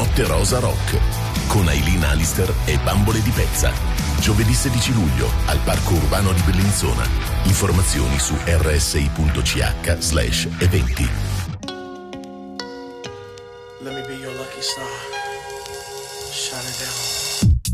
Notte Rosa Rock con Aileen Alister e Bambole di Pezza. Giovedì 16 luglio al Parco Urbano di Bellinzona. Informazioni su rsi.ch/eventi. Let me be your lucky star. Shine it down.